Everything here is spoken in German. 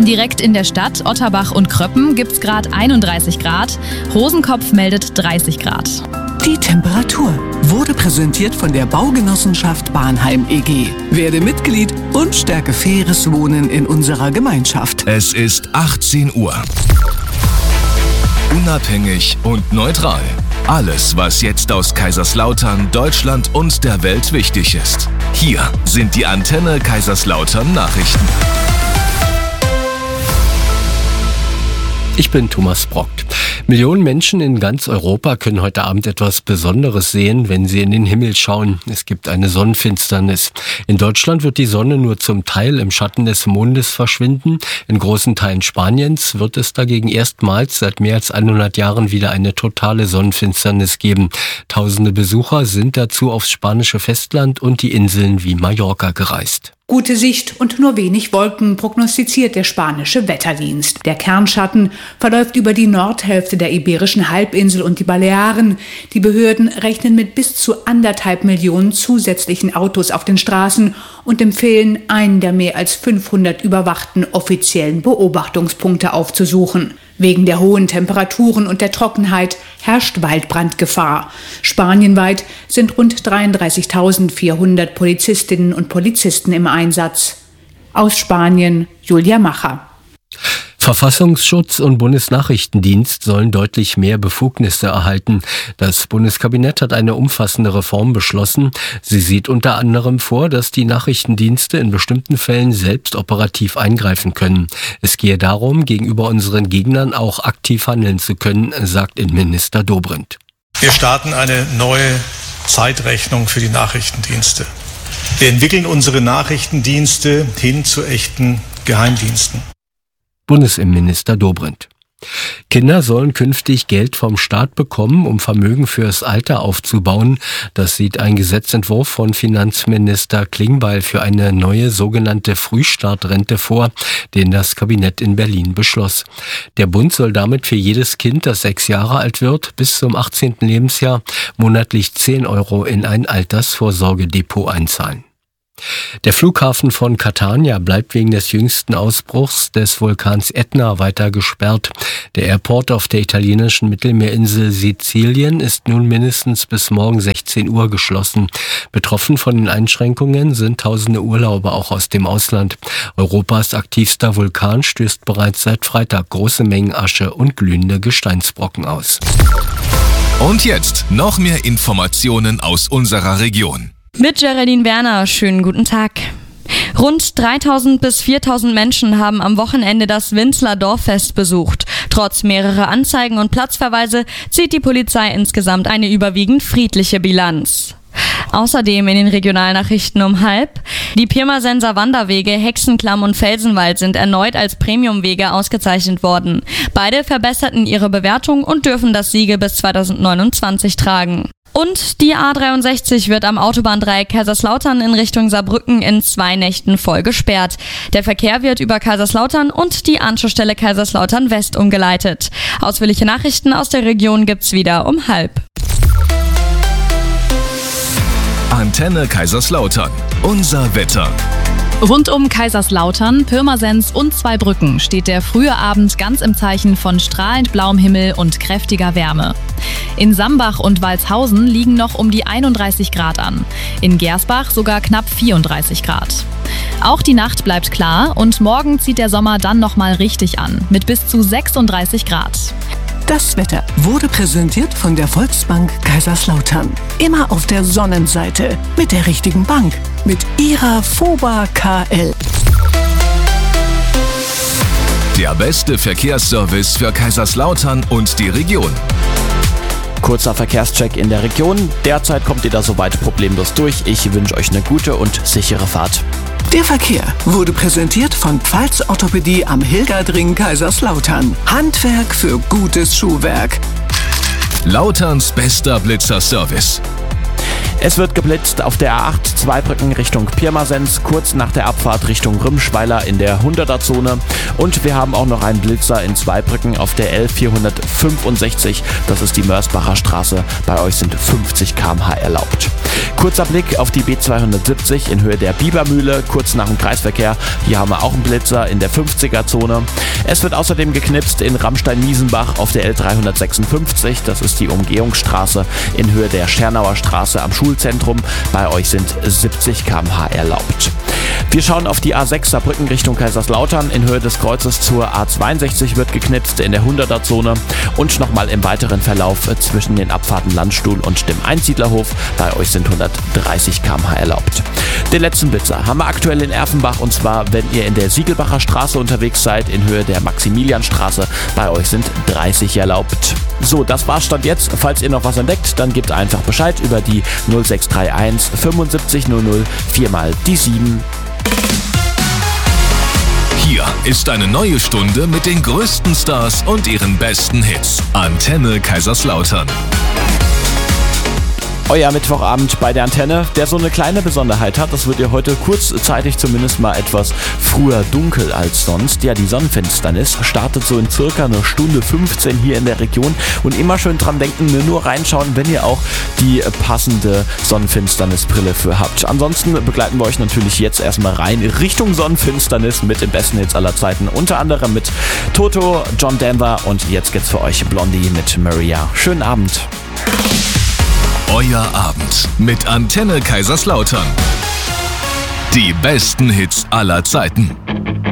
Direkt in der Stadt Otterbach und Kröppen gibt's gerade 31 Grad. Rosenkopf meldet 30 Grad. Die Temperatur wurde präsentiert von der Baugenossenschaft Bahnheim e.G. Werde Mitglied und stärke faires Wohnen in unserer Gemeinschaft. Es ist 18 Uhr. Unabhängig und neutral. Alles, was jetzt aus Kaiserslautern, Deutschland und der Welt wichtig ist. Hier sind die Antenne Kaiserslautern Nachrichten. Ich bin Thomas Brockt. Millionen Menschen in ganz Europa können heute Abend etwas Besonderes sehen, wenn sie in den Himmel schauen. Es gibt eine Sonnenfinsternis. In Deutschland wird die Sonne nur zum Teil im Schatten des Mondes verschwinden. In großen Teilen Spaniens wird es dagegen erstmals seit mehr als 100 Jahren wieder eine totale Sonnenfinsternis geben. Tausende Besucher sind dazu aufs spanische Festland und die Inseln wie Mallorca gereist. Gute Sicht und nur wenig Wolken prognostiziert der spanische Wetterdienst. Der Kernschatten verläuft über die Nordhälfte der Iberischen Halbinsel und die Balearen. Die Behörden rechnen mit bis zu 1,5 Millionen zusätzlichen Autos auf den Straßen und empfehlen, einen der mehr als 500 überwachten offiziellen Beobachtungspunkte aufzusuchen. Wegen der hohen Temperaturen und der Trockenheit herrscht Waldbrandgefahr. Spanienweit sind rund 33.400 Polizistinnen und Polizisten im Einsatz. Aus Spanien Julia Macher. Verfassungsschutz und Bundesnachrichtendienst sollen deutlich mehr Befugnisse erhalten. Das Bundeskabinett hat eine umfassende Reform beschlossen. Sie sieht unter anderem vor, dass die Nachrichtendienste in bestimmten Fällen selbst operativ eingreifen können. Es gehe darum, gegenüber unseren Gegnern auch aktiv handeln zu können, sagt Innenminister Dobrindt. Wir starten eine neue Zeitrechnung für die Nachrichtendienste. Wir entwickeln unsere Nachrichtendienste hin zu echten Geheimdiensten. Bundesinnenminister Dobrindt. Kinder sollen künftig Geld vom Staat bekommen, um Vermögen fürs Alter aufzubauen. Das sieht ein Gesetzentwurf von Finanzminister Klingbeil für eine neue sogenannte Frühstartrente vor, den das Kabinett in Berlin beschloss. Der Bund soll damit für jedes Kind, das 6 Jahre alt wird, bis zum 18. Lebensjahr monatlich 10 € in ein Altersvorsorgedepot einzahlen. Der Flughafen von Catania bleibt wegen des jüngsten Ausbruchs des Vulkans Etna weiter gesperrt. Der Airport auf der italienischen Mittelmeerinsel Sizilien ist nun mindestens bis morgen 16 Uhr geschlossen. Betroffen von den Einschränkungen sind tausende Urlauber auch aus dem Ausland. Europas aktivster Vulkan stößt bereits seit Freitag große Mengen Asche und glühende Gesteinsbrocken aus. Und jetzt noch mehr Informationen aus unserer Region. Mit Geraldine Werner, schönen guten Tag. Rund 3.000 bis 4.000 Menschen haben am Wochenende das Winzler Dorffest besucht. Trotz mehrerer Anzeigen und Platzverweise zieht die Polizei insgesamt eine überwiegend friedliche Bilanz. Außerdem in den Regionalnachrichten um 12:30: Die Pirmasenser Wanderwege Hexenklamm und Felsenwald sind erneut als Premiumwege ausgezeichnet worden. Beide verbesserten ihre Bewertung und dürfen das Siegel bis 2029 tragen. Und die A63 wird am Autobahndreieck Kaiserslautern in Richtung Saarbrücken in 2 Nächten voll gesperrt. Der Verkehr wird über Kaiserslautern und die Anschlussstelle Kaiserslautern West umgeleitet. Ausführliche Nachrichten aus der Region gibt's wieder um 12:30. Antenne Kaiserslautern. Unser Wetter. Rund um Kaiserslautern, Pirmasens und Zweibrücken steht der frühe Abend ganz im Zeichen von strahlend blauem Himmel und kräftiger Wärme. In Sambach und Walshausen liegen noch um die 31 Grad an. In Gersbach sogar knapp 34 Grad. Auch die Nacht bleibt klar und morgen zieht der Sommer dann nochmal richtig an, mit bis zu 36 Grad. Das Wetter wurde präsentiert von der Volksbank Kaiserslautern. Immer auf der Sonnenseite mit der richtigen Bank, mit ihrer FOBA KL. Der beste Verkehrsservice für Kaiserslautern und die Region. Kurzer Verkehrscheck in der Region. Derzeit kommt ihr da soweit problemlos durch. Ich wünsche euch eine gute und sichere Fahrt. Der Verkehr wurde präsentiert von Pfalz Orthopädie am Hilgerdring Kaiserslautern. Handwerk für gutes Schuhwerk. Lauterns bester Blitzerservice. Es wird geblitzt auf der A8 Zweibrücken Richtung Pirmasens, kurz nach der Abfahrt Richtung Rümschweiler in der 100er-Zone. Und wir haben auch noch einen Blitzer in Zweibrücken auf der L465. Das ist die Mörsbacher Straße. Bei euch sind 50 km/h erlaubt. Kurzer Blick auf die B270 in Höhe der Biebermühle, kurz nach dem Kreisverkehr. Hier haben wir auch einen Blitzer in der 50er-Zone. Es wird außerdem geknipst in Ramstein-Miesenbach auf der L356. Das ist die Umgehungsstraße in Höhe der Schernauer Straße am Schulzentrum. Bei euch sind 70 km/h erlaubt. Wir schauen auf die A6 Saarbrücken Richtung Kaiserslautern. In Höhe des Kreuzes zur A62 wird geknipst in der 100er-Zone und nochmal im weiteren Verlauf zwischen den Abfahrten Landstuhl und dem Einsiedlerhof. Bei euch sind 130 km/h erlaubt. Den letzten Blitzer haben wir aktuell in Erfenbach, und zwar, wenn ihr in der Siegelbacher Straße unterwegs seid, in Höhe der Maximilianstraße. Bei euch sind 30 erlaubt. So, das war's Stand jetzt. Falls ihr noch was entdeckt, dann gebt einfach Bescheid über die 0631 7500 4 mal die 7. Hier ist eine neue Stunde mit den größten Stars und ihren besten Hits. Antenne Kaiserslautern. Euer Mittwochabend bei der Antenne, der so eine kleine Besonderheit hat. Das wird ihr heute kurzzeitig zumindest mal etwas früher dunkel als sonst. Ja, die Sonnenfinsternis startet so in circa 1:15 hier in der Region. Und immer schön dran denken, nur reinschauen, wenn ihr auch die passende Sonnenfinsternisbrille für habt. Ansonsten begleiten wir euch natürlich jetzt erstmal rein Richtung Sonnenfinsternis mit den besten Hits aller Zeiten. Unter anderem mit Toto, John Denver und jetzt geht's für euch Blondie mit Maria. Schönen Abend. Euer Abend mit Antenne Kaiserslautern. Die besten Hits aller Zeiten.